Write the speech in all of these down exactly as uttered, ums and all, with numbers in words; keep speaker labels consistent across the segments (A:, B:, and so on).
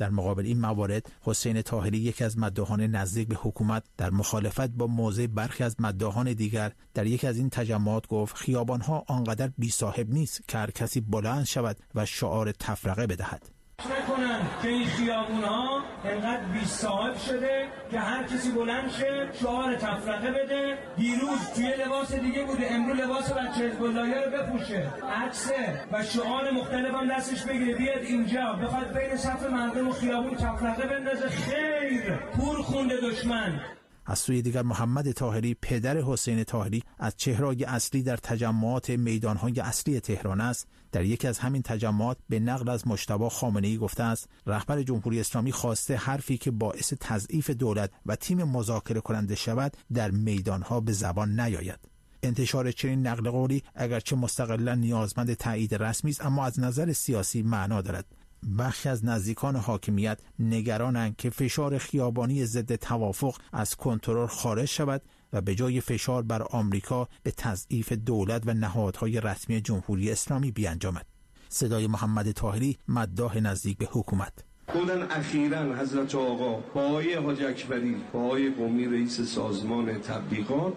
A: در مقابل این موارد حسین طاهری، یکی از مداحان نزدیک به حکومت، در مخالفت با موضع برخی از مداحان دیگر در یکی از این تجمعات گفت خیابان‌ها آنقدر بی صاحب نیست که هر کسی بلند شود و شعار تفرقه بدهد.
B: نکنن که این خیابون‌ها انقدر بی صاحب شده که هر کسی بلند شه شعار تفرقه بده. دیروز توی لباس دیگه بوده، امروز لباس بچه حزب اللهی رو بپوشه، عکسه و شعار مختلف هم دستش بگیره بیاد اینجا بخواد بین صف مردم و خیابون تفرقه بندازه. خیر، پور خونده دشمن.
A: از سوی دیگر محمد طاهری، پدر حسین طاهری، از چهره‌های اصلی در تجمعات میدان‌های اصلی تهران است. در یکی از همین تجمعات به نقل از مجتبی خامنه‌ای گفته است رهبر جمهوری اسلامی خواسته حرفی که باعث تضعیف دولت و تیم مذاکره کننده شود در میدان‌ها به زبان نیاید. انتشار چنین نقل قولی اگرچه مستقلاً نیازمند تایید رسمی است، اما از نظر سیاسی معنا دارد. بخشی از نزدیکان حاکمیت نگرانند که فشار خیابانی ضد توافق از کنترل خارج شود و به جای فشار بر آمریکا به تضعیف دولت و نهادهای رسمی جمهوری اسلامی بیانجامد. صدای محمد طاهری، مداح نزدیک به حکومت.
C: بودن اخیراً حضرت آقا با آقای حاج اکبری با آقای قمی رئیس سازمان تبلیغات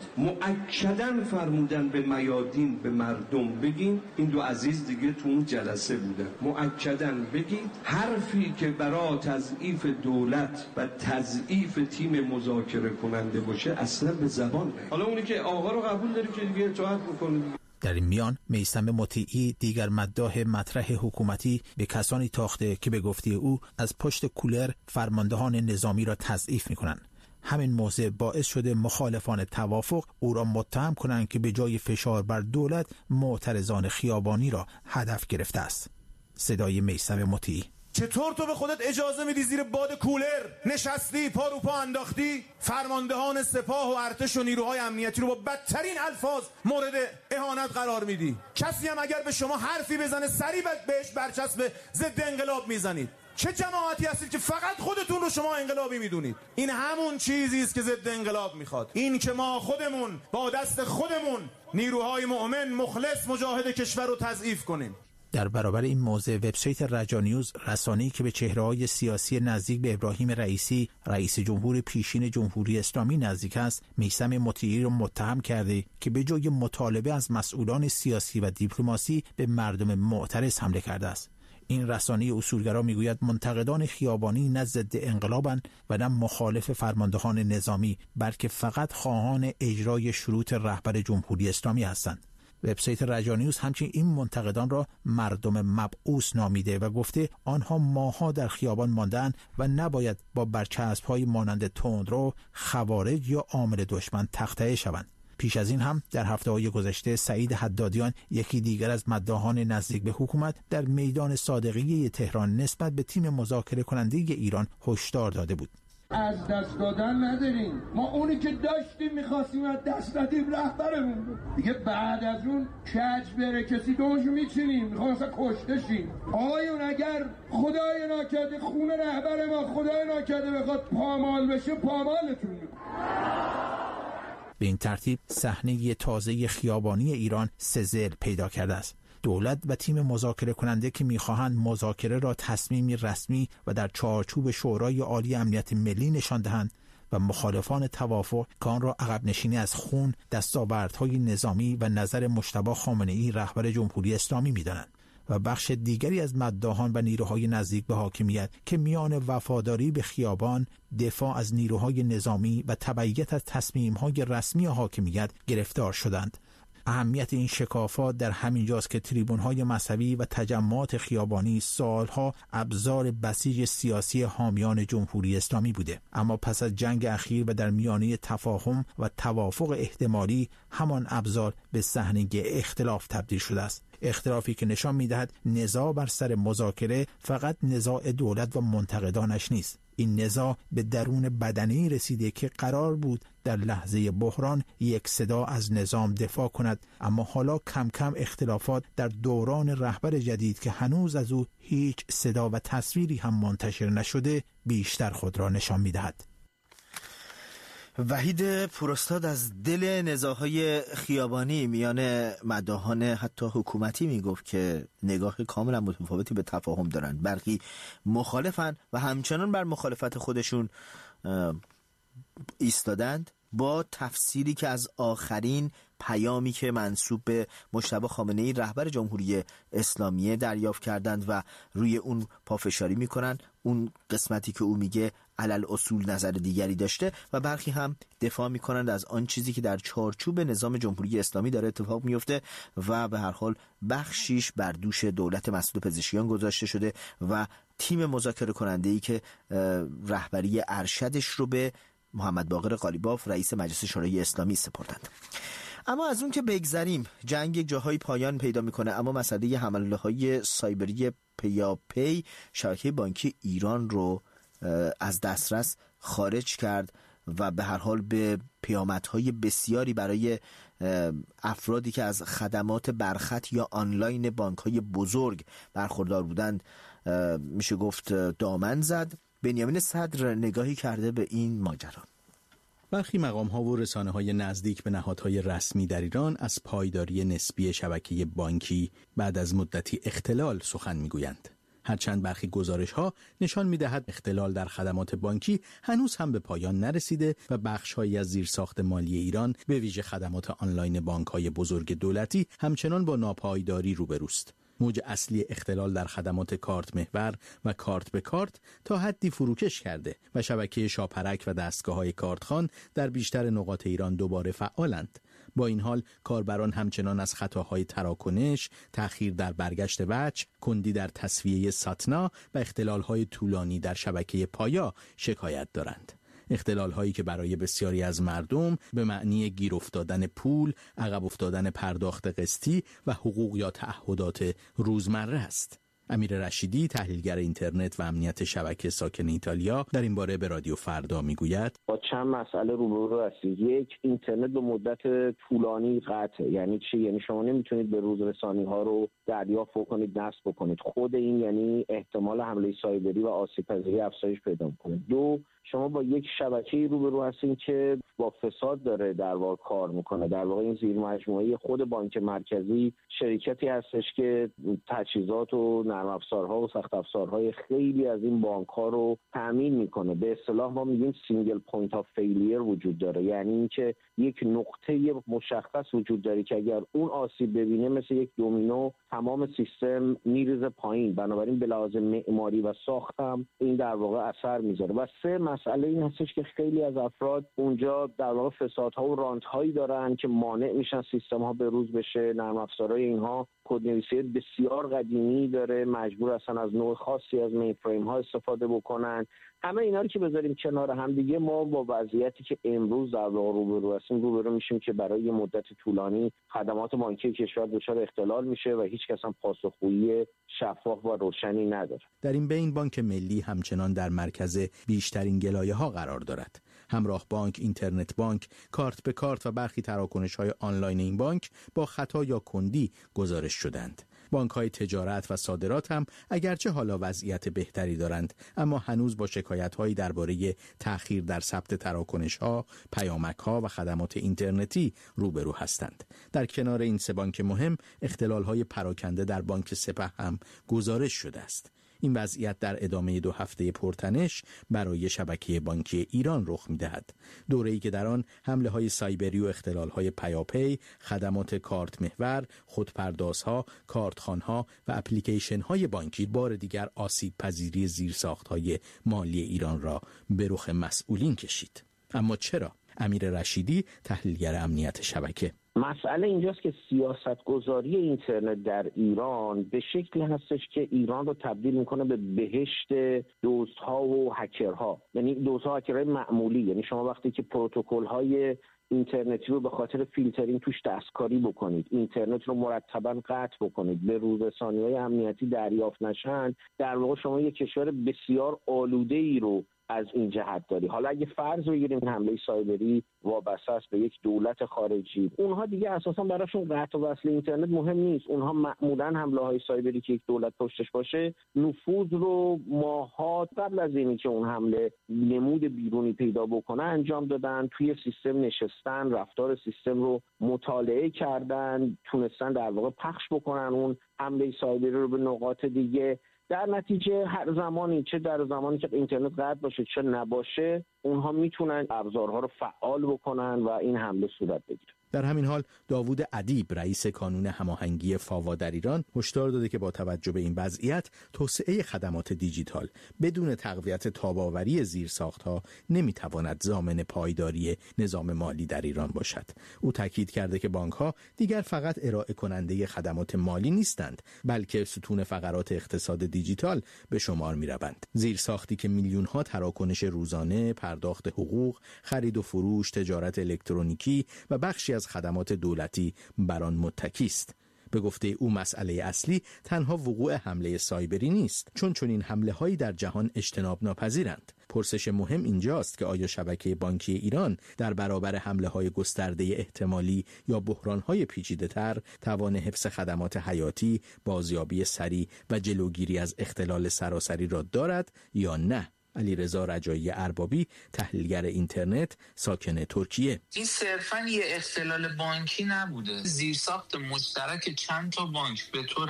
C: مؤکداً فرمودن به میادین به مردم بگین، این دو عزیز دیگه تو اون جلسه بودن، مؤکداً بگین حرفی که برای تضعیف دولت و تضعیف تیم مذاکره کننده باشه اصلا به زبان نه. حالا اونی که آقا رو قبول داری که دیگه اطاعت میکنه.
A: در این میان میثم مطیعی، دیگر مداح مطرح حکومتی، به کسانی تاخته که به گفته او از پشت کولر فرماندهان نظامی را تضعیف می‌کنند. همین موضوع باعث شده مخالفان توافق او را متهم کنند که به جای فشار بر دولت معترضان خیابانی را هدف گرفته است. صدای میثم مطیعی.
D: چطور تو به خودت اجازه میدی زیر باد کولر نشستی، پا رو پا انداختی، فرماندهان سپاه و ارتش و نیروهای امنیتی رو با بدترین الفاظ مورد اهانت قرار میدی؟ کسی هم اگر به شما حرفی بزنه سریع بهش برچسب ضد انقلاب میزنید. چه جماعتی هستید که فقط خودتون رو شما انقلابی میدونید؟ این همون چیزی است که ضد انقلاب میخواد. این که ما خودمون با دست خودمون نیروهای مؤمن مخلص مجاهد کشور رو تضعیف کنیم.
A: در برابر این موضوع وبسایت رجانیوز، رسانه‌ای که به چهره‌های سیاسی نزدیک به ابراهیم رئیسی، رئیس جمهور پیشین جمهوری اسلامی نزدیک است، میثم مطیعی را متهم کرده که به جای مطالبه از مسئولان سیاسی و دیپلماسی به مردم معترض حمله کرده است. این رسانه اصولگرا میگوید منتقدان خیابانی نه ضد انقلابند و نه مخالف فرماندهان نظامی، بلکه فقط خواهان اجرای شروط رهبر جمهوری اسلامی هستند. وبسایت رجانیوز همچنین این منتقدان را مردم مبعوث نامیده و گفته آنها ماه‌ها در خیابان ماندند و نباید با برچسب‌های مانند تندرو، خوارج یا عامل دشمن تخطئه شوند. پیش از این هم در هفته‌های گذشته سعید حدادیان، یکی دیگر از مداحان نزدیک به حکومت، در میدان صادقیه تهران نسبت به تیم مذاکره کننده ایران هشدار داده بود.
E: از دست دادن نداریم، ما اونی که داشتیم میخواستیم از دست دادیم، رهبرمون بود دیگه. بعد از اون کج بره کسی دوشو میچینیم، میخوام اصلا کشته شیم. آقایون اگر خدای ناکرده خون رهبر ما خدای ناکرده بخواد پامال بشه، پامالتون.
A: به این ترتیب صحنه تازه خیابانی ایران سزل پیدا کرده است. دولت و تیم مذاکره کننده که می‌خواهند مذاکره را تصمیمی رسمی و در چارچوب شورای عالی امنیت ملی نشان دهند و مخالفان توافق که آن را عقب نشینی از خون، دستاوردهای نظامی و نظر مجتبی خامنه‌ای رهبر جمهوری اسلامی می‌دانند. و بخش دیگری از مداحان و نیروهای نزدیک به حاکمیت که میان وفاداری به خیابان، دفاع از نیروهای نظامی و تبعیت از تصمیم‌های رسمی حاکمیت گرفتار شدند. اهمیت این شکافات در همین جاست که تریبون‌های مذهبی و تجمعات خیابانی سالها ابزار بسیج سیاسی حامیان جمهوری اسلامی بوده، اما پس از جنگ اخیر و در میانه تفاهم و توافق احتمالی همان ابزار به صحنه اختلاف تبدیل شده است. اختلافی که نشان می‌دهد نزاع بر سر مذاکره فقط نزاع دولت و منتقدانش نیست. این نزاع به درون بدنی رسیده که قرار بود در لحظه بحران یک صدا از نظام دفاع کند، اما حالا کم کم اختلافات در دوران رهبر جدید که هنوز از او هیچ صدا و تصویری هم منتشر نشده بیشتر خود را نشان می‌دهد.
F: وحید پوراستاد از دل نزاعهای خیابانی میان مداحان حتی حکومتی میگفت که نگاه کاملا متفاوتی به تفاهم دارند. برخی مخالفن و همچنان بر مخالفت خودشون ایستادند، با تفسیری که از آخرین پیامی که منسوب به مجتبی خامنه‌ای رهبر جمهوری اسلامی دریافت کردند و روی اون پافشاری میکنن. اون قسمتی که او میگه علل اصول نظر دیگری داشته و برخی هم دفاع میکنند از آن چیزی که در چارچوب نظام جمهوری اسلامی داره اتفاق میفته و به هر حال بخشیش بر دوش دولت مسعود پزشکیان گذاشته شده و تیم مذاکره کننده‌ای که رهبری ارشدش رو به محمد باقر قالیباف رئیس مجلس شورای اسلامی سپردند. اما از اون که بگذریم، جنگ یک جاهای پایان پیدا میکنه، اما مسئله حمله های سایبری پیاپی شبکه بانکی ایران رو از دسترس خارج کرد و به هر حال به پیامدهای بسیاری برای افرادی که از خدمات برخط یا آنلاین بانک‌های بزرگ برخوردار بودند میشه گفت دامن زد. بنیامین صدر نگاهی کرده به این ماجرا.
A: برخی مقام‌ها و رسانه‌های نزدیک به نهادهای رسمی در ایران از پایداری نسبی شبکه بانکی بعد از مدتی اختلال سخن می‌گویند. هرچند برخی گزارش‌ها نشان می‌دهد اختلال در خدمات بانکی هنوز هم به پایان نرسیده و بخش‌هایی از زیرساخت مالی ایران به ویژه خدمات آنلاین بانک‌های بزرگ دولتی همچنان با ناپایداری روبروست. موج اصلی اختلال در خدمات کارت محور و کارت به کارت تا حدی فروکش کرده و شبکه شاپرک و دستگاه‌های کارتخوان در بیشتر نقاط ایران دوباره فعالند. با این حال کاربران همچنان از خطاهای تراکنش، تأخیر در برگشت وجه، کندی در تسویه ساتنا و اختلال‌های طولانی در شبکه پایا شکایت دارند. اختلال هایی که برای بسیاری از مردم به معنی گیر افتادن پول، عقب افتادن پرداخت قسطی و حقوق یا تعهدات روزمره است. امیر رشیدی، تحلیلگر اینترنت و امنیت شبکه ساکن ایتالیا، در این باره به رادیو فردا میگوید
G: با چند مسئله روبرو هستید. یک، اینترنت به مدت طولانی قطعه. یعنی چی؟ یعنی شما نمیتونید به روز رسانی ها رو دریافت بکنید، نصب بکنید. خود این یعنی احتمال حمله سایبری و آسیب پذیری افزایش پیدا می‌کنه. دو، شما با یک شبکه‌ای روبرو هستین که با فساد داره در واقع کار میکنه. در واقع این زیر مجموعه خود بانک مرکزی شرکتی هستش که تجهیزات و نرم افزارها و سخت افزارهای خیلی از این بانک‌ها رو تامین میکنه. به اصطلاح ما میگیم سینگل پوینت آف فیلیر وجود داره، یعنی اینکه یک نقطه مشخص وجود داره که اگر اون آسیب ببینه مثل یک دومینو تمام سیستم میریزه پایین. بنابراین به لحاظ معماری و ساخت هم این در واقع اثر میذاره. و سه، مسئله این هستش که خیلی از افراد اونجا در واقع فسادها و رانت‌هایی دارن که مانع میشن سیستم‌ها به روز بشه. نرم افزارهای اینها کدنویسی بسیار قدیمی داره، مجبور هستن از نوع خاصی از مینفریم ها استفاده بکنن. همه اینا رو که بذاریم کنار هم دیگه، ما با وضعیتی که امروز در واقع روبرو هستیم روبرو میشیم که برای یه مدت طولانی خدمات بانکی کشور دچار اختلال میشه و هیچ کس هم پاسخگویی شفاف و روشنی نداره.
A: در این بین بانک ملی همچنان در مرکز بیشترین گلایه‌ها قرار دارد. همراه بانک، اینترنت بانک، کارت به کارت و برخی تراکنش‌های آنلاین این بانک با خطا یا کندی گزارش شدند. بانک‌های تجارت و صادرات هم اگرچه حالا وضعیت بهتری دارند، اما هنوز با شکایت‌هایی درباره تأخیر در ثبت تراکنش‌ها، پیامک‌ها و خدمات اینترنتی روبرو هستند. در کنار این سه بانک مهم، اختلال‌های پراکنده در بانک سپه هم گزارش شده است. این وضعیت در ادامه دو هفته پرتنش برای شبکه بانکی ایران رخ می‌دهد. دوره‌ای که در آن حمله‌های سایبری و اختلال‌های پیاپی، خدمات کارت محور، خودپردازها، کارتخوان‌ها و اپلیکیشن‌های بانکی بار دیگر آسیب پذیری زیرساخت‌های مالی ایران را به رخ مسئولین کشید. اما چرا؟ امیر رشیدی، تحلیلگر امنیت شبکه:
G: مسئله اینجاست که سیاستگذاری اینترنت در ایران به شکلی هستش که ایران رو تبدیل میکنه به بهشت دزدها و هکرها. یعنی دزدها و هکرهای معمولی. یعنی شما وقتی که پروتکل‌های اینترنتی رو به خاطر فیلترینگ توش دستکاری بکنید، اینترنت رو مرتباً قطع بکنید، به روزرسانی‌های امنیتی دریافت نشن، در واقع شما یک کشور بسیار آلوده‌ای رو از این جهت داری. حالا اگه فرض بگیریم این حمله سایبری وابسته است به یک دولت خارجی، اونها دیگه اساسا براشون قطع و وصل اینترنت مهم نیست. اونها معمولا حمله‌های سایبری که یک دولت پشتش باشه نفوذ رو ماهات قبل از اینی که اون حمله نمود بیرونی پیدا بکنه انجام دادن، توی سیستم نشستن، رفتار سیستم رو مطالعه کردن، تونستن در واقع پخش بکنن اون حمله سایبری رو به نقاط دیگه. در نتیجه هر زمانی، چه در زمانی که اینترنت قطع باشه چه نباشه، اونها میتونن ابزارها رو فعال بکنن و این حمله صورت بگیره.
A: در همین حال داوود ادیب رئیس کانون هماهنگی فاوا در ایران هشدار داده که با توجه به این وضعیت توسعه خدمات دیجیتال بدون تقویت تاب‌آوری زیرساخت‌ها نمیتواند ضامن پایداری نظام مالی در ایران باشد. او تاکید کرده که بانک‌ها دیگر فقط ارائه کننده خدمات مالی نیستند، بلکه ستون فقرات اقتصاد دیجیتال به شمار می‌روند. زیرساختی که میلیون‌ها تراکنش روزانه، پرداخت حقوق، خرید و فروش، تجارت الکترونیکی و بخشی از خدمات دولتی بر آن متکی است. به گفته او مسئله اصلی تنها وقوع حمله سایبری نیست، چون چنین حمله‌هایی در جهان اجتناب ناپذیرند. پرسش مهم اینجاست که آیا شبکه بانکی ایران در برابر حمله‌های گسترده احتمالی یا بحران‌های پیچیده‌تر توان حفظ خدمات حیاتی، بازیابی سریع و جلوگیری از اختلال سراسری را دارد یا نه؟ علیرضا رجایی اربابی، تحلیلگر اینترنت، ساکن ترکیه:
H: این صرفاً یه اختلال بانکی نبوده. زیرساخت مشترک چند تا بانک به طور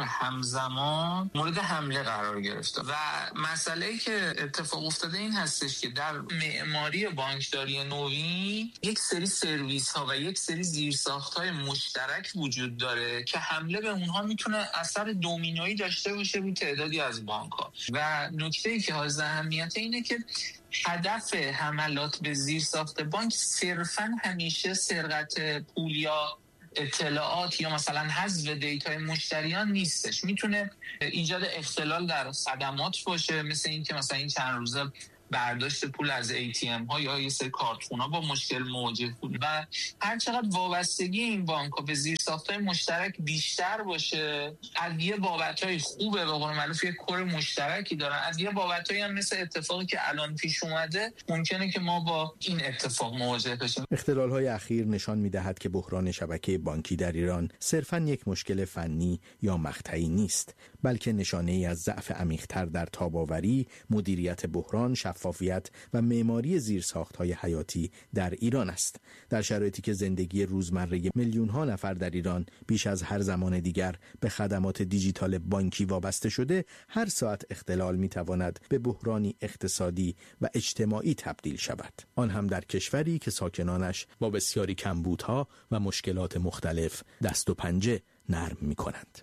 H: همزمان مورد حمله قرار گرفته و مسئله‌ای که اتفاق افتاده این هستش که در معماری بانکداری نوین یک سری سرویس‌ها و یک سری زیرساخت‌های مشترک وجود داره که حمله به اونها میتونه اثر دومینویی داشته باشه روی تعدادی از بانک‌ها. و نکته‌ای که حائز اهمیت اینه که هدف حملات به زیرساخت بانک صرفاً همیشه سرقت پول یا اطلاعات یا مثلا حذف دیتای مشتریان نیستش. میتونه ایجاد اختلال در خدمات باشه، مثل این که مثلا این چند روزه برداشت پول از ای تی ام ها یا یه سری کارتخونا با مشکل مواجه بود و هر چقدر وابستگی این بانک ها به زیرساخت‌های مشترک بیشتر باشه، از یه بابت‌های خوبه، به قول معروف یه کور مشترکی دارن، از یه بابت‌هایی هم مثل اتفاقی که الان پیش اومده ممکنه که ما با این اتفاق مواجه بشیم.
A: اختلال‌های اخیر نشان می‌دهد که بحران شبکه بانکی در ایران صرفاً یک مشکل فنی یا مقطعی نیست، بلکه نشانه‌ای از ضعف عمیق‌تر در تاب‌آوری، مدیریت بحران، شفافیت و معماری زیرساخت‌های حیاتی در ایران است. در شرایطی که زندگی روزمره میلیون‌ها نفر در ایران بیش از هر زمان دیگر به خدمات دیجیتال بانکی وابسته شده، هر ساعت اختلال می‌تواند به بحرانی اقتصادی و اجتماعی تبدیل شود، آن هم در کشوری که ساکنانش با بسیاری کمبودها و مشکلات مختلف دست و پنجه نرم می‌کنند.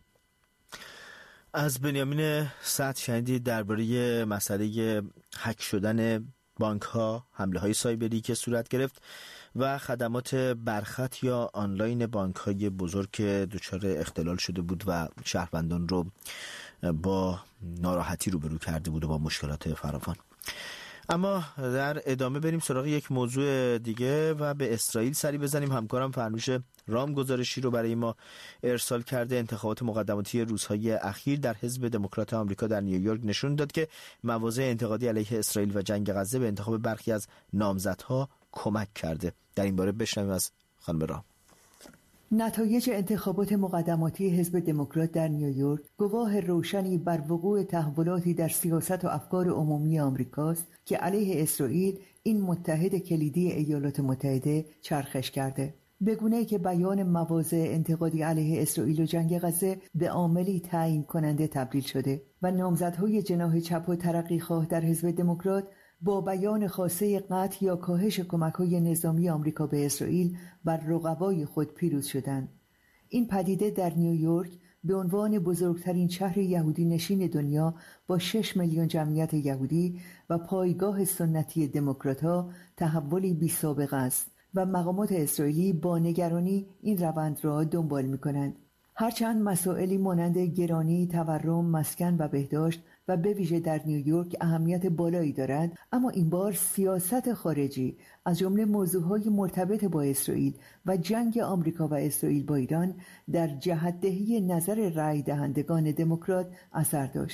F: از بنیامین سعد شنیدید درباره مسئله هک شدن بانک ها، حمله های سایبری که صورت گرفت و خدمات برخط یا آنلاین بانک های بزرگ که دچار اختلال شده بود و شهروندان رو با ناراحتی روبرو کرده بود و با مشکلات فراوان. اما در ادامه بریم سراغ یک موضوع دیگه و به اسرائیل سری بزنیم. همکارم فرنوش رام گزارشی رو برای ما ارسال کرده. انتخابات مقدماتی روزهای اخیر در حزب دموکرات آمریکا در نیویورک نشون داد که مواضع انتقادی علیه اسرائیل و جنگ غزه به انتخاب برخی از نامزدها کمک کرده. در این باره بشنویم از خانم رام.
I: نتایج انتخابات مقدماتی حزب دموکرات در نیویورک گواه روشنی بر وقوع تحولاتی در سیاست و افکار عمومی آمریکاست که علیه اسرائیل، این متحد کلیدی ایالات متحده، چرخش کرده. به گونه‌ای که بیان مواضع انتقادی علیه اسرائیل و جنگ غزه به عاملی تعیین کننده تبدیل شده و نامزدهای جناح چپ و ترقی‌خواه در حزب دموکرات با بیان خواسته قطع یا کاهش کمک‌های نظامی آمریکا به اسرائیل بر رقبای خود پیروز شدند. این پدیده در نیویورک به عنوان بزرگترین شهر یهودی نشین دنیا با شش میلیون جمعیت یهودی و پایگاه سنتی دموکرات‌ها تحولی بی‌سابقه است و مقامات اسرائیلی با نگرانی این روند را دنبال می‌کنند. هرچند مسائلی مانند گرانی، تورم، مسکن و بهداشت و به ویژه در نیویورک اهمیت بالایی دارد، اما این بار سیاست خارجی از جمله موضوعهای مرتبط با اسرائیل و جنگ آمریکا و اسرائیل با ایران در جهت‌دهی نظر رأی دهندگان دموکرات اثر داشت.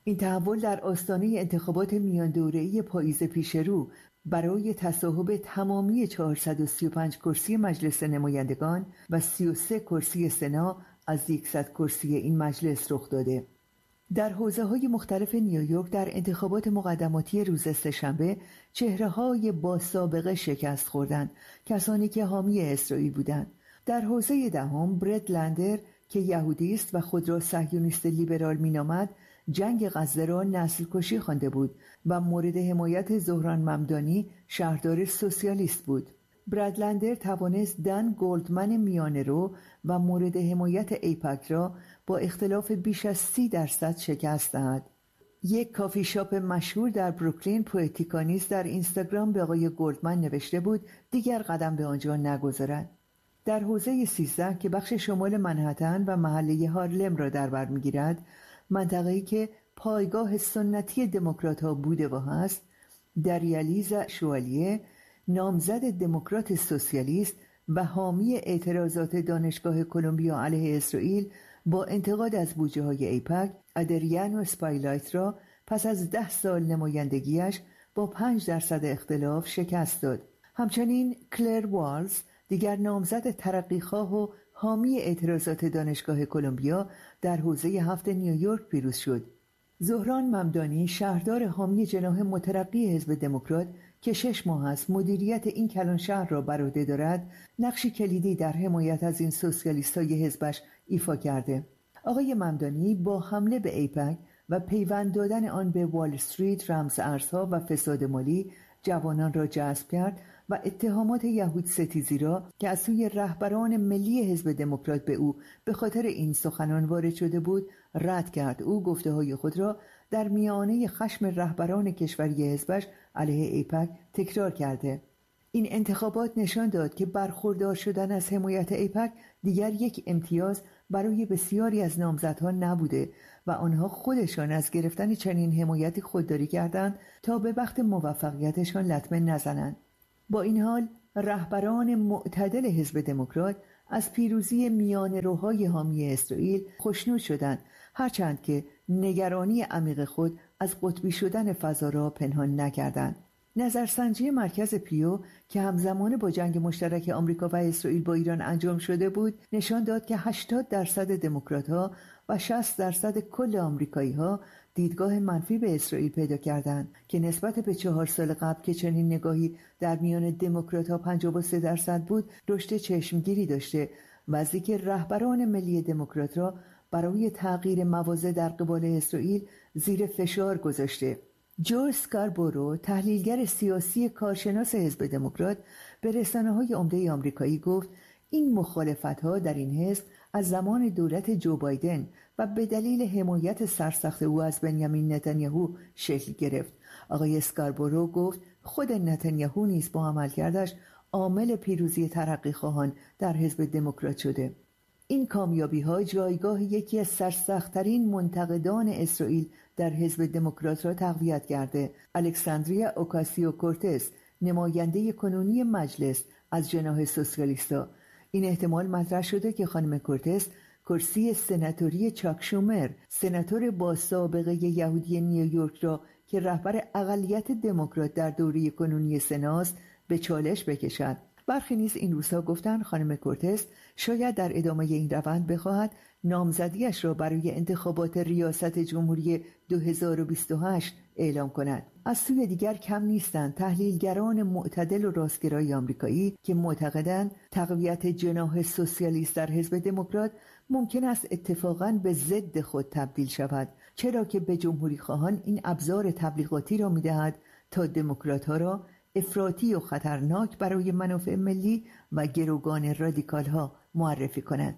I: این تحول در آستانه انتخابات میان دوره‌ای پاییز پیش رو برای تصاحب تمامی چهارصد و سی و پنج کرسی مجلس نمایندگان و سی و سه کرسی سنا از صد کرسی این مجلس رخ داده. در حوزه‌های مختلف نیویورک در انتخابات مقدماتی روز سه‌شنبه چهره‌های با سابقه شکست خوردند، کسانی که حامی اسرائیل بودند. در حوزه دهم برد لندر که یهودی است و خود را صهیونیست لیبرال مینامد، جنگ غزه را نسل کشی خوانده بود و مورد حمایت زهران ممدانی شهردار سوسیالیست بود. برد لندر توانست دن گولدمن میانه رو و مورد حمایت ایپک را با اختلاف بیش از سی درصد شکست دهد. یک کافی شاپ مشهور در بروکلین، پوئتیکانیس، در اینستاگرام به آقای گولدمن نوشته بود دیگر قدم به آنجا نگذارد. در حوزه سیزده که بخش شمال منهتن و محله هارلم را در بر می‌گیرد، منطقه‌ای که پایگاه سنتی دموکرات‌ها بوده و هست، دریالیز شوالیه، نامزد دموکرات سوسیالیست و حامی اعتراضات دانشگاه کلمبیا علیه اسرائیل با انتقاد از بودجه‌های ایپک، ادریانو اسپایلایت را پس از ده سال نمایندگیش با پنج درصد اختلاف شکست داد. همچنین کلر والز، دیگر نامزد ترقیخواه و حامی اعتراضات دانشگاه کلمبیا، در حوزه هفت نیویورک پیروز شد. زهران ممدانی، شهردار حامی جناح مترقی حزب دموکرات که شش ماه است مدیریت این کلان شهر را بر عهده دارد، نقشی کلیدی در حمایت از این سوسیالیست‌های حزبش ایفا کرده. آقای ممدانی با حمله به ایپک و پیوند دادن آن به وال استریت، رمز ارزها و فساد مالی جوانان را جذب کرد و اتهامات یهود ستیزی را که از سوی رهبران ملی حزب دموکرات به او به خاطر این سخنان وارد شده بود رد کرد. او گفته‌های خود را در میانه خشم رهبران کشوری حزبش علیه ایپک تکرار کرده. این انتخابات نشان داد که برخوردار شدن از حمایت ایپک دیگر یک امتیاز برای بسیاری از نامزدها نبوده و آنها خودشان از گرفتن چنین حمایتی خودداری کردند تا به وقت موفقیتشان لطمه نزنند. با این حال رهبران معتدل حزب دموکرات از پیروزی میانه روهای حامی اسرائیل خوشنود شدند، هرچند که نگرانی عمیق خود از قطبی شدن فضا را پنهان نکردند. نظرسنجی مرکز پیو که همزمان با جنگ مشترک آمریکا و اسرائیل با ایران انجام شده بود نشان داد که هشتاد درصد دموکرات‌ها و شصت درصد کل آمریکایی‌ها دیدگاه منفی به اسرائیل پیدا کردند که نسبت به چهار سال قبل که چنین نگاهی در میان دموکرات‌ها پنجاه و سه درصد بود رشد چشمگیری داشته و از اینکه رهبران ملی دموکرات را برای تغییر مواضع در قبال اسرائیل زیر فشار گذاشته. جو اسکاربورو، تحلیلگر سیاسی کارشناس حزب دموکرات، به رسانه‌های عمده آمریکایی گفت این مخالفت‌ها در این حزب از زمان دولت جو بایدن و به دلیل حمایت سرسخت او از بنیامین نتانیاهو شکل گرفت. آقای اسکاربورو گفت خود نتانیاهو نیز با عملکردش عامل پیروزی ترقیخواهان در حزب دموکرات شده. این کامیابی‌ها جایگاه یکی از سرسخت‌ترین منتقدان اسرائیل در حزب دموکرات را تقویت کرده. الکساندریا اوکاسیو کورتز، نماینده کنونی مجلس از جناح سوسیالیستا، این احتمال مطرح شده که خانم کورتز کرسی سناتوری چاک شومر، سناتور با سابقه یهودی نیویورک را که رهبر اقلیت دموکرات در دوره کنونی سناست به چالش بکشد. برخی نیز این روزها گفتند خانم کورتز شاید در ادامه این روند بخواهد نامزدیش را برای انتخابات ریاست جمهوری دو هزار و بیست و هشت اعلام کند. از سوی دیگر کم نیستند تحلیلگران معتدل و راستگرای آمریکایی که معتقدند تقویت جناح سوسیالیست در حزب دموکرات ممکن است اتفاقاً به ضد خود تبدیل شود، چرا که به جمهوری خواهان این ابزار تبلیغاتی را می‌دهد تا دموکرات‌ها را افراطی و خطرناک برای منافع ملی و گروگان رادیکال‌ها معرفی کند.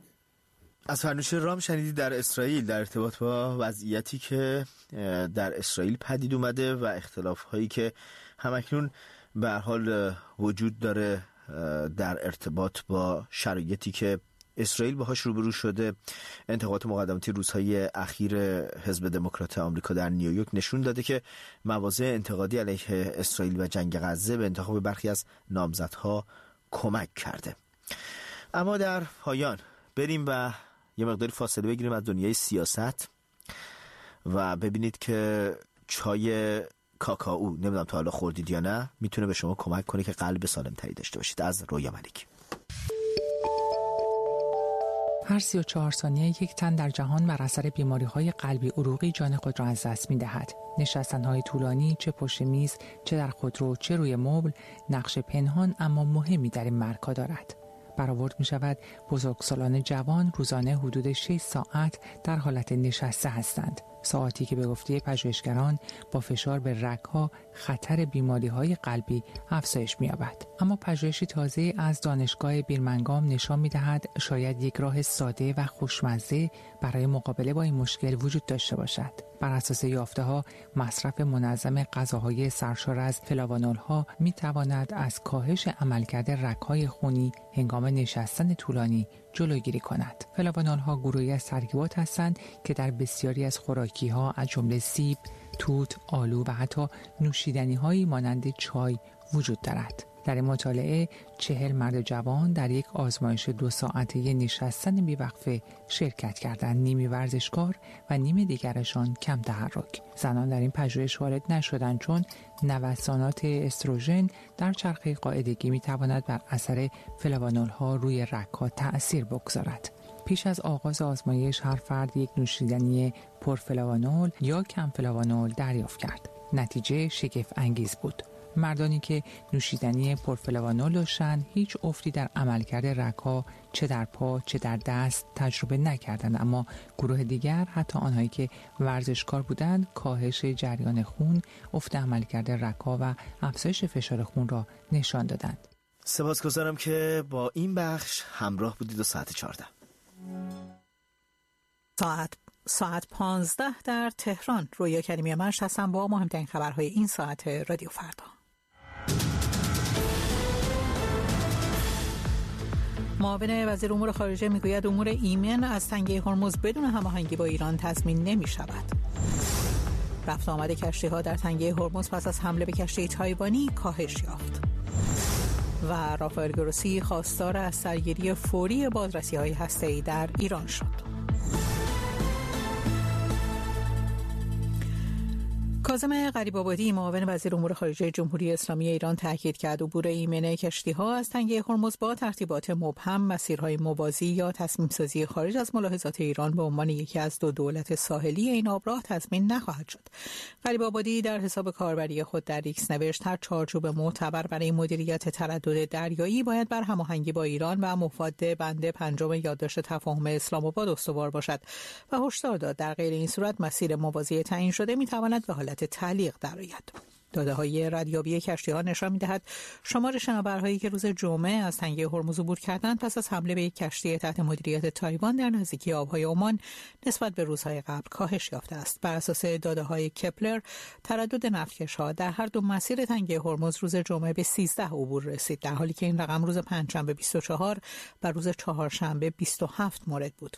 F: از فرنوش رام شنیدید در اسرائیل در ارتباط با وضعیتی که در اسرائیل پدید اومده و اختلاف‌هایی که همکنون به هر حال وجود داره در ارتباط با شرایطی که اسرائیل باهاش روبرو شده. انتخابات مقدماتی روزهای اخیر حزب دموکرات آمریکا در نیویورک نشون داده که مواضع انتقادی علیه اسرائیل و جنگ غزه به انتخاب برخی از نامزدها کمک کرده. اما در پایان بریم و یه مقداری فاصله بگیریم از دنیای سیاست و ببینید که چای کاکائو، نمیدونم تا حالا خوردید یا نه، میتونه به شما کمک کنه که قلب سالم تری داشته باشید. از رویا ملک.
J: هر سی و چهار ثانیه یک تن در جهان بر اثر بیماری‌های قلبی عروقی جان خود را از دست می‌دهد. نشستن‌های طولانی، چه پشت میز، چه در خودرو، چه روی مبل، نقش پنهان اما مهمی در این مرگ‌ها دارد. برآورد می‌شود بزرگسالان جوان روزانه حدود شش ساعت در حالت نشسته هستند. ساعتی که به گفته پژوهشگران با فشار به رگ‌ها خطر بیماری‌های قلبی افزایش می‌یابد. اما پژوهشی تازه از دانشگاه بیرمنگام نشان می‌دهد شاید یک راه ساده و خوشمزه برای مقابله با این مشکل وجود داشته باشد. بر اساس یافته‌ها مصرف منظم غذاهای سرشار از فلاوانول‌ها می‌تواند از کاهش عملکرد رگ‌های خونی هنگام نشستن طولانی جلوگیری کند. فلاوانول‌ها گروهی از ترکیبات هستند که در بسیاری از خوراکی‌ها از جمله سیب، توت، آلو و حتی نوشیدنی‌هایی مانند چای وجود دارد. در این مطالعه چهل مرد جوان در یک آزمایش دو ساعته نشستن بیوقفه شرکت کردند. نیمی ورزشکار و نیم دیگرشان کم تحرک. زنان در این پژوهش وارد نشدند چون نوسانات استروژن در چرخه قاعدگی میتواند بر اثر فلاوانول‌ها روی رگ‌ها تأثیر بگذارد. پیش از آغاز آزمایش هر فرد یک نوشیدنی پرفلاوانول یا کم فلاوانول دریافت کرد. نتیجه شگفت انگیز بود. مردانی که نوشیدنی پرفلاوانول داشتند هیچ افتی در عملکرد رگ‌ها چه در پا چه در دست تجربه نکردند، اما گروه دیگر، حتی آنهایی که ورزشکار بودند، کاهش جریان خون، افت عملکرد رگ‌ها و افزایش فشار خون را نشان دادند.
F: سپاسگزارم که با این بخش همراه بودید. و ساعت چهارده
K: ساعت ساعت پانزده در تهران. رویا کریمی منش هستم با مهمترین خبرهای این ساعت رادیو فردا. معاون وزیر امور خارجه میگوید امور ایمن از تنگه هرمز بدون هماهنگی با ایران تضمین نمی شود. رفت آمد کشتی ها در تنگه هرمز پس از حمله به کشتی تایوانی کاهش یافت. و رافائل گروسی خواستار از سرگیری فوری بازرسی های هسته‌ای در ایران شد. کاظم غریب‌آبادی معاون وزیر امور خارجه جمهوری اسلامی ایران تاکید کرد عبور ایمن کشتی‌ها از تنگه هرمز با ترتیبات مبهم، مسیرهای موازی یا تصمیم‌سازی خارج از ملاحظات ایران به عنوان یکی از دو دولت ساحلی این آبراه تضمین نخواهد شد. غریب‌آبادی در حساب کاربری خود در ایکس نوشت هر چارچوب معتبر برای مدیریت تردد دریایی باید بر هماهنگی با ایران و مفاد بند پنجم یادداشت تفاهم اسلام آباد استوار باشد و هشدار داد در غیر این صورت مسیر موازی تعیین شده می‌تواند به حالت تعلیق درآید. داده‌های ردیابی کشتی‌ها نشان می‌دهد شمار شناورهایی که روز جمعه از تنگه هرمز عبور کردند پس از حمله به یک کشتی تحت مدیریت تایوان در نزدیکی آب‌های عمان نسبت به روزهای قبل کاهش یافته است. بر اساس داده‌های کپلر، تردد نفتکش‌ها در هر دو مسیر تنگه هرمز روز جمعه به سیزده عبور رسید، در حالی که این رقم روز پنجشنبه بیست و چهار و روز چهارشنبه بیست و هفت مورد بود.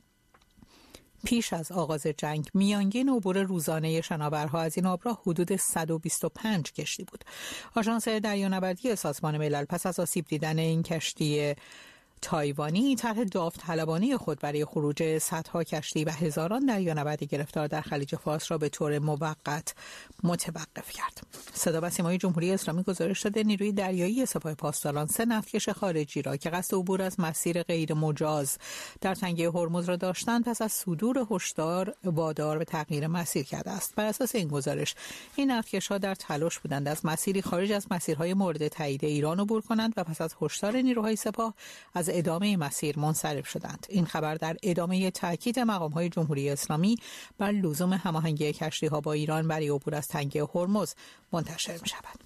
K: پیش از آغاز جنگ میانگین عبور روزانه شناورها از این آبراه حدود صد و بیست و پنج کشتی بود. آژانس دریانوردی سازمان ملل پس از آسیب دیدن این کشتی تایوانی طرح داوطلبانه خود برای خروج صدها کشتی و هزاران دریانوردی گرفتار در خلیج فارس را به طور موقت متوقف کرد. صدا و سیمای جمهوری اسلامی گزارش داده نیروی دریایی سپاه پاسداران سه نفتکش خارجی را که قصد عبور از مسیر غیر مجاز در تنگه هرمز را داشتند پس از صدور هشدار وادار به تغییر مسیر کرده است. بر اساس این گزارش این نفتکش‌ها در تلاش بودند از مسیری خارج از مسیرهای مورد تایید ایران عبور کنند و پس از هشدار نیروهای سپاه از ادامه مسیر منصرف شدند. این خبر در ادامه تاکید مقام‌های جمهوری اسلامی بر لزوم هماهنگی کشتی‌ها با ایران برای عبور از تنگه هرمز منتشر می‌شود.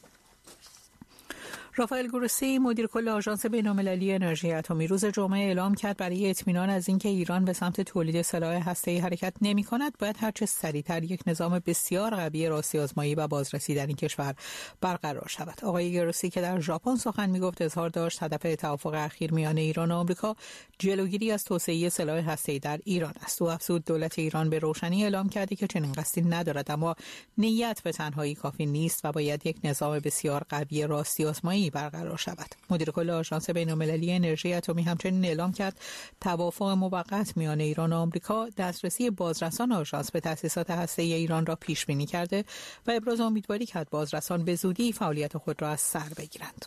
K: رافائل گروسی مدیر کل آژانس بین‌المللی انرژی اتمی روز جمعه اعلام کرد برای اطمینان از اینکه ایران به سمت تولید سلاح هسته‌ای حرکت نمی‌کند باید هرچه سریعتر یک نظام بسیار قوی راستی‌آزمایی و بازرسی در این کشور برقرار شود. آقای گروسی که در ژاپن سخن می‌گفت اظهار داشت هدف توافق اخیر میان ایران و آمریکا جلوگیری از توسعه سلاح هسته‌ای در ایران است. او افزود دولت ایران به روشنی اعلام کرده که چنین قصدی ندارد، اما نیت به تنهایی کافی نیست و باید یک نظام بسیار قوی راستی‌آزمایی جهانی برقرار شود. مدیر کل آژانس بین‌المللی انرژی اتمی همچنین اعلام کرد توافق موقت میان ایران و آمریکا دسترسی بازرسان آژانس به تأسیسات هسته‌ای ایران را پیش بینی کرده و ابراز امیدواری کرد بازرسان به زودی فعالیت خود را از سر بگیرند.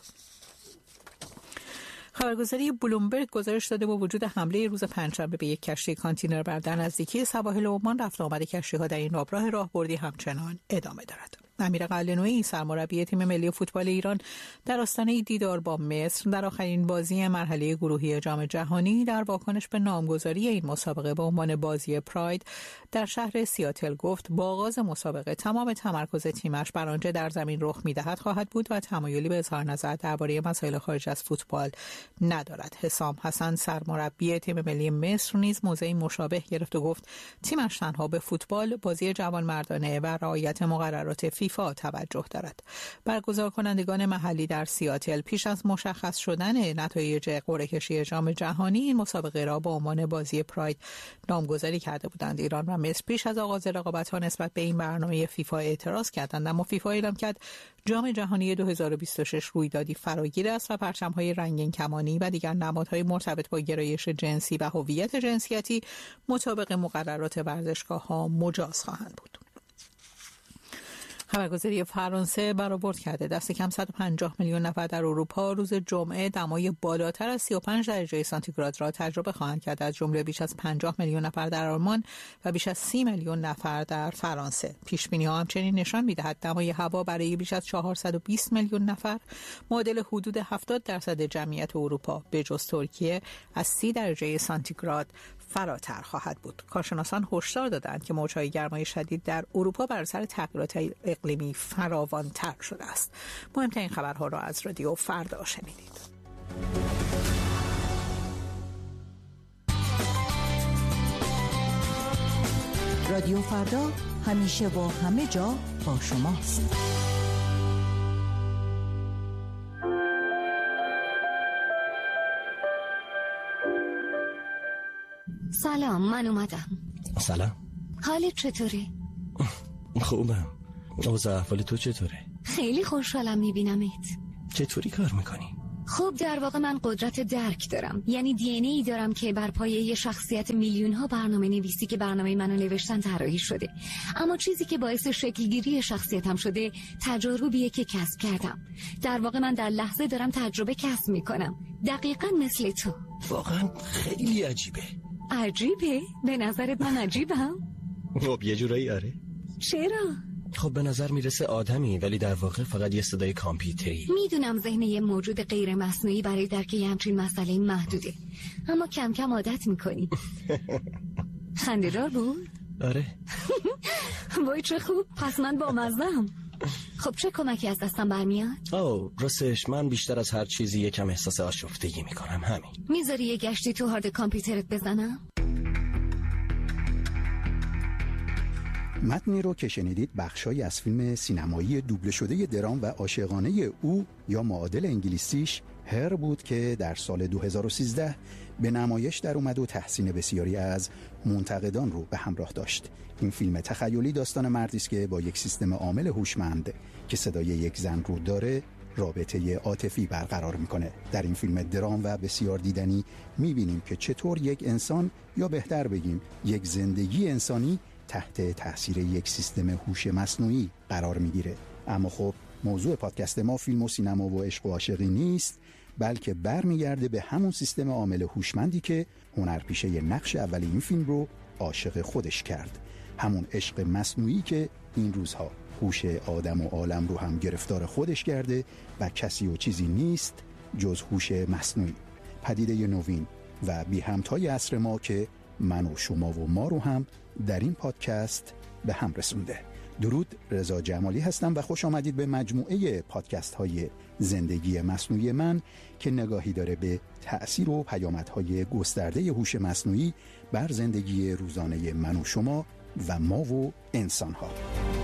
K: خبرگزاری بلومبرگ گزارش داده با وجود حمله روز پنجشنبه به یک کشتی کانتینر بر در نزدیکی سواحل عمان، رفت آمد کشتی‌ها در این آبراه راهبردی همچنان ادامه دارد. امیر قلعه‌نویی سرمربی تیم ملی فوتبال ایران در آستانه دیدار با مصر در آخرین بازی مرحله گروهی جام جهانی در واکنش به نامگذاری این مسابقه به عنوان بازی پراید در شهر سیاتل گفت با آغاز مسابقه تمام تمرکز تیمش بر آنچه در زمین رخ می‌دهد خواهد بود و تمایلی به اظهار نظر درباره مسائل خارج از فوتبال ندارد. حسام حسن سرمربی تیم ملی مصر نیز موضعی مشابه گرفت و گفت تیمش تنها به فوتبال، بازی جوانمردانه و رعایت مقررات فیفا توجه دارد. برگزار کنندگان محلی در سیاتل پیش از مشخص شدن نتایج قرعه کشی جام جهانی این مسابقه را با عنوان بازی پراید نامگذاری کرده بودند. ایران و مصر پیش از آغاز رقابت‌ها نسبت به این برنامه فیفا اعتراض کردند، اما فیفا اعلام کرد جام جهانی دو هزار و بیست و شش رویدادی فراگیر است و پرچم‌های رنگین کمانی و دیگر نمادهای مرتبط با گرایش جنسی و هویت جنسیتی مطابق مقررات ورزشگاه‌ها مجاز خواهند بود. خبرگزاری فرانسه برآورد کرده دست کم صد و پنجاه میلیون نفر در اروپا روز جمعه دمای بالاتر از سی و پنج درجه سانتیگراد را تجربه خواهند کرد، از جمله بیش از پنجاه میلیون نفر در آلمان و بیش از سی میلیون نفر در فرانسه. پیش بینی ها همچنین نشان می‌دهد دمای هوا برای بیش از چهارصد و بیست میلیون نفر معادل حدود هفتاد درصد جمعیت اروپا به جز ترکیه از سی درجه سانتیگراد فراتر خواهد بود. کارشناسان هشدار دادند که موج‌های گرمای شدید در اروپا بر اثر تغییرات اقلیمی فراوان‌تر شده است. مهمترین خبرها را از رادیو فردا شنیدید.
I: رادیو فردا همیشه با همه جا با شماست.
L: سلام، من اومدم.
M: سلام.
L: حالت چطوره؟
M: خوبم. اوضاع احوال تو چطوره؟
L: خیلی خوشحالم میبینمت.
M: چطوری کار میکنی؟
L: خب در واقع من قدرت درک دارم، یعنی دی ان ای دارم که بر پایه یه شخصیت میلیون ها برنامه نویسی که برنامه منو نوشتن طراحی شده. اما چیزی که باعث شکلگیری شخصیتم شده تجاربیه که کسب کردم. در واقع من در لحظه دارم تجربه کسب میکنم، دقیقاً مثل تو.
M: واقعا خیلی عجیبه.
L: عجیبه؟ به نظرت من عجیبم؟
M: خب یه جورایی آره.
L: چرا؟
M: خب به نظر میرسه آدمی ولی در واقع فقط یه صدای کامپیوتری.
L: میدونم ذهن یه موجود غیر مصنوعی برای درک یه همچین مسئله محدوده، اما کم کم عادت میکنی. خنده‌دار بود؟
M: آره.
L: وای چه خوب، پس من با مزدم. خب چه کمکی از دستم برمیاد؟
M: اوه راستش من بیشتر از هر چیزی یکم احساس آشفتگی میکنم، همین.
L: میذاری یه گشتی تو هارد کامپیوترت بزنم؟
N: متنی رو که شنیدید بخشای از فیلم سینمایی دوبله شده درام و عاشقانه او یا معادل انگلیسیش هر بود که در سال دو هزار و سیزده به نمایش در اومد و تحسین بسیاری از منتقدان رو به همراه داشت. این فیلم تخیلی داستان مردی است که با یک سیستم عامل هوشمند که صدای یک زن رو داره رابطه عاطفی برقرار میکنه. در این فیلم درام و بسیار دیدنی میبینیم که چطور یک انسان یا بهتر بگیم یک زندگی انسانی تحت تاثیر یک سیستم هوش مصنوعی قرار میگیره. اما خب موضوع پادکست ما فیلم و سینما و عشق و عاشقی نیست، بلکه برمیگرده به همون سیستم عامل هوشمندی که هنرپیشه نقش اول این فیلم رو عاشق خودش کرد، همون عشق مصنوعی که این روزها هوش آدم و عالم رو هم گرفتار خودش کرده و کسی و چیزی نیست جز هوش مصنوعی، پدیده نوین و بی همتای عصر ما که من و شما و ما رو هم در این پادکست به هم رسونده. درود، رضا جمالی هستم و خوش آمدید به مجموعه پادکست های زندگی مصنوعی من که نگاهی داره به تأثیر و پیامدهای گسترده هوش مصنوعی بر زندگی روزانه من و شما و ما و انسان ها.